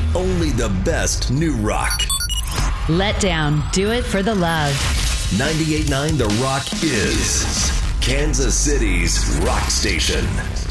Only the best new rock. Let Down. Do it for the love. 98.9 The Rock is Kansas City's rock station.